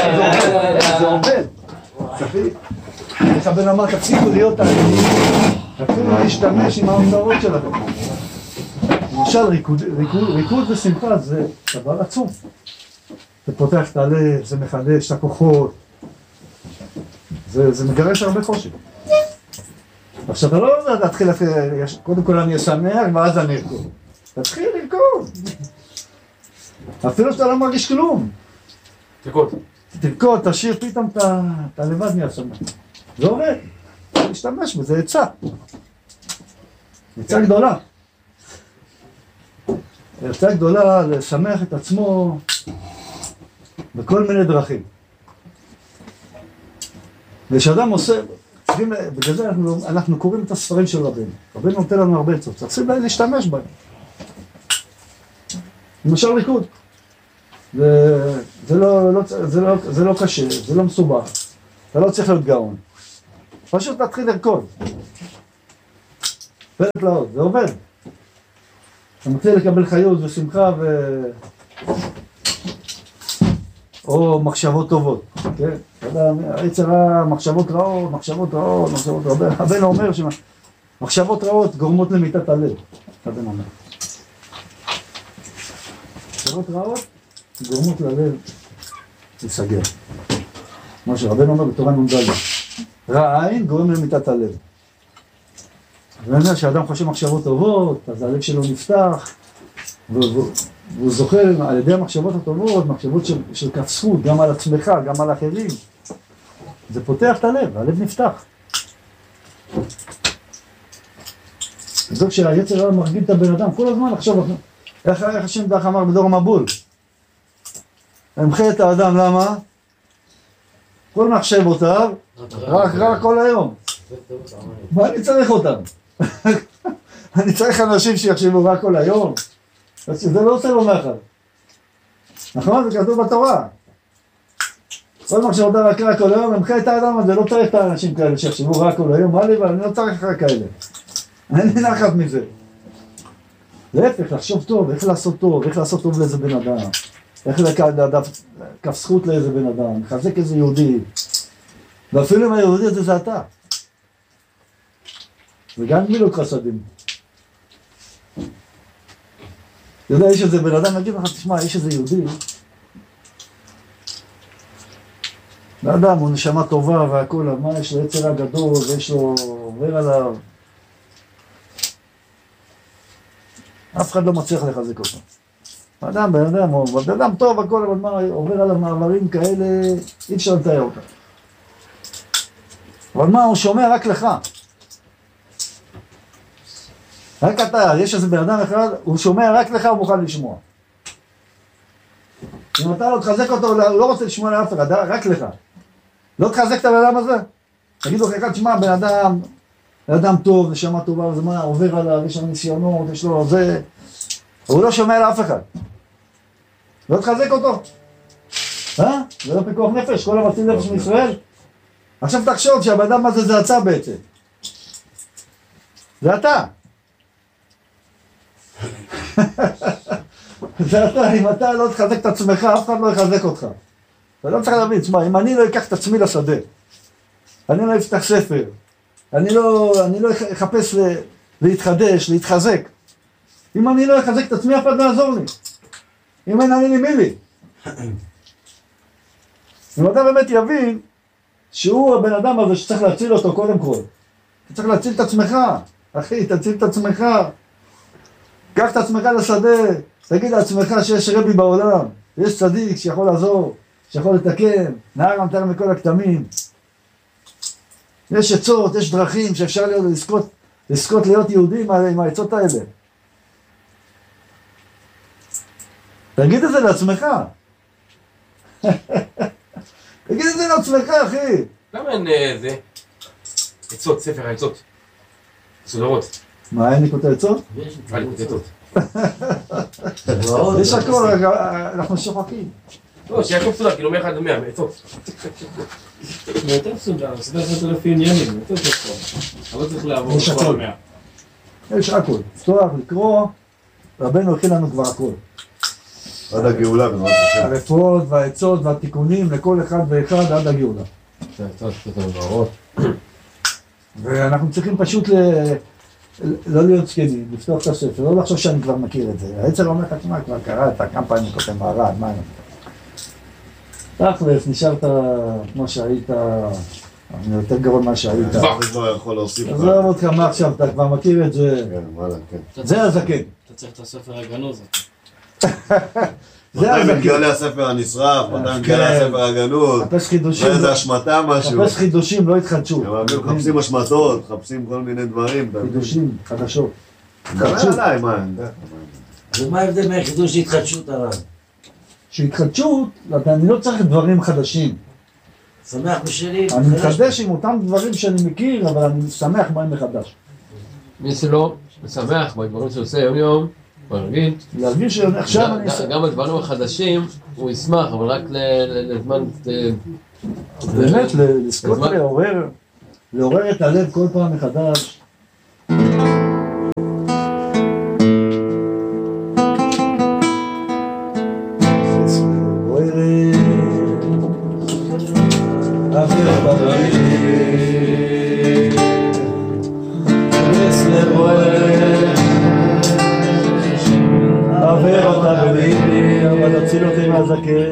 זה עובד. איך הבן אמר, תפסיקו להיות תלמידים, תפסיקו להשתמש עם ההוצאות שלכם. למשל, ריקוד ושמחה זה דבר עצום. זה פותח את הלב, זה מחדש את הכוחות, זה מגרש הרבה חושך. עכשיו אתה לא יודע להתחיל, קודם כל אני אשמח ואז אני ארקוד. תתחיל לרקוד. אפילו שאתה לא מרגיש כלום. תרקוד, תשאיר פתאום אתה לבד מהשמח. זה עובד. להשתמש בזה, עצה. עצה גדולה. עצה גדולה לשמח את עצמו בכל מיני דרכים. ושאדם עושה, בגלל זה אנחנו קוראים את הספרים של רבנו. רבנו נותן לנו הרבה עצות, צריכים להשתמש בהם. למשל ריקוד. זה לא קשה, זה לא מסובך. אתה לא צריך להיות גאון. פשוט תתחיל לרקוד. פלט לעוד, זה עובד. אתה מתחיל לקבל חיות ושמחה או מחשבות טובות, כן? אתה יודע, היצר מחשבות רעות, מחשבות רעות. הבן אומר שמחשבות רעות גורמות למיטת הלב, הבן אומר. מחשבות רעות גורמות ללב לסגר. כמו שהרבן אומר בתורה נ"ד, רע עין גורם למיטת הלב. אני אומר שאדם חושב מחשבות טובות, אז הלב שלו נפתח, והוא זוכר על ידי המחשבות הטובות, מחשבות של כפסות, גם על עצמך, גם על אחרים. זה פותח את הלב, הלב נפתח. זאת שהיצר הרע מרגיל את הבן אדם, כל הזמן לחשוב, איך השם דרך אמר בדור המבול? המחה את האדם, למה? כל מחשבותיו, רק כל היום. מה אני צריך אותם? אני צריך אנשים שיחשבו רק כל היום. זה לא עושה לו נחל. נכון? זה כתוב בתורה. כל מחשבותיו רק כל היום, המחה את האדם הזה, לא צריך את האנשים כאלה שיחשבו רק כל היום. מה לי? אבל אני לא צריך רק כאלה. אין לי נחת מזה. להפך, לחשוב טוב, איך לעשות טוב, איך לעשות טוב לאיזה בן אדם. איך כף זכות לאיזה בן אדם, לחזק איזה יהודי. ואפילו אם היהודי הזה זה אתה. וגם מילות חסדים. אתה יודע, יש איזה בן אדם, נגיד לך, תשמע, יש איזה יהודי. לאדם, הוא נשמה טובה והכל, מה יש לו יצר הגדול, ויש לו עובר עליו. אף אחד לא מצליח לחזק אותו. בן אדם טוב הכל, אבל מה עובר עליו מעברים כאלה, אי אפשר לתאר אותם. אבל מה, הוא שומע רק לך. רק אתה, יש איזה בן אדם אחד, הוא שומע רק לך, הוא מוכן לשמוע. אם אתה לא תחזק אותו, הוא לא רוצה לשמוע לאף אחד, רק לך. לא תחזק את הבן אדם הזה? תגיד לו, אחד, תשמע, בן אדם טוב, נשמה טובה, וזה מה, עובר עליו, יש לו ניסיונות, יש לו זה. הוא לא שומע לאף אחד. לא תחזק אותו. זה לא פיקוח נפש, כל המציל נפש מישראל. עכשיו תחשוב שהבן אדם הזה זה אתה בעצם. זה אתה. זה אתה, אם אתה לא תחזק את עצמך, אף אחד לא יחזק אותך. אתה לא צריך להבין, תשמע, אם אני לא אקח את עצמי לשדה, אני לא אפתח ספר, אני לא אחפש להתחדש, להתחזק. אם אני לא אחזק את עצמי, אף אחד לא יעזור לי. אם אין אני לי מי לי. אם אתה באמת יבין שהוא הבן אדם הזה שצריך להציל אותו קודם כל. אתה צריך להציל את עצמך. אחי, תציל את עצמך. קח את עצמך לשדה. תגיד לעצמך שיש רבי בעולם. יש צדיק שיכול לעזור, שיכול לתקן. נער המתר מכל הכתמים. יש עצות, יש דרכים שאפשר לזכות להיות יהודים עם העצות האלה. תגיד את זה לעצמך. תגיד את זה לעצמך, אחי. למה אין זה? עצות, ספר העצות. סודרות. מה, אין לי קוטע עצות? יש לי קוטע עצות. יש הכל, אנחנו שוחקים. לא, שיעקב סודר, כאילו 100 עצות. זה יותר סודר, סודר יותר לפי עניינים, יותר סודר. אבל צריך לעבור כל 100. יש הכל, לפתוח, לקרוא, רבנו הכין לנו כבר הכל. עד הגאולה, בעזרת השם. הרפואות והעצות והתיקונים לכל אחד ואחד עד הגאולה. ואנחנו צריכים פשוט לא להיות זקנים, לפתוח את הספר, לא לחשוב שאני כבר מכיר את זה. היצר אומר לך, תשמע, כבר קראת כמה פעמים כותב מהר"ד, מה אני? תכלס, נשארת כמו שהיית, אני יותר גרוע ממה שהיית. זה כבר יכול להוסיף. עזוב אותך מה עכשיו, אתה כבר מכיר את זה. כן, וואלה, כן. זה הזקן. אתה צריך את הספר הגנוז. זה מתי הזקן. מתגלה הספר הנשרף, מתי מתגלה הספר הגנוז, חפש חידושים. ואיזה השמטה משהו. חפש חידושים, לא התחדשות. הם מחפשים השמטות, מחפשים כל מיני דברים. חידושים, חדשות. דבר עליי, מה, אני יודע. ומה ההבדל בין חידוש להתחדשות הרב? שהתחדשות, אני לא צריך דברים חדשים. שמח בשלי. אני מחדש עם אותם דברים שאני מכיר, אבל אני שמח בהם מחדש. מי שלא משמח בדברים שעושה יום יום, מרגיל. להרגיש שעכשיו אני... גם בדברים החדשים הוא ישמח, אבל רק לזמן... באמת, לזכות לעורר את הלב כל פעם מחדש. עבר אותה בליבי, אבל הציל אותי מהזקן.